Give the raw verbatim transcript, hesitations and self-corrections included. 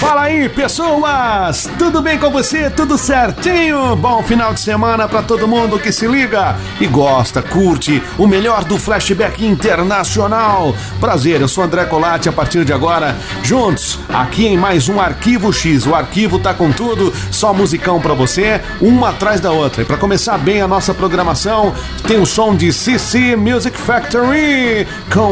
Fala aí, pessoas! Tudo bem com você? Tudo certinho? Bom final de semana pra todo mundo que se liga e gosta, curte o melhor do Flashback Internacional. Prazer, eu sou André Colatti, a partir de agora, juntos, aqui em mais um Arquivo X. O arquivo tá com tudo, só musicão pra você, uma atrás da outra. E pra começar bem a nossa programação, tem o som de C C Music Factory com